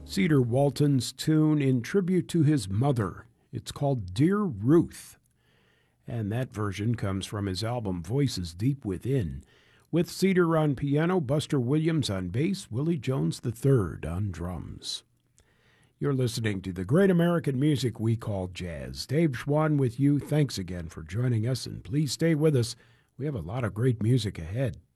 Cedar Walton's tune in tribute to his mother. It's called Dear Ruth, and that version comes from his album Voices Deep Within, with Cedar on piano, Buster Williams on bass, Willie Jones III on drums. You're listening to the great American music we call jazz. Dave Schwann with you. Thanks again for joining us, and please stay with us. We have a lot of great music ahead.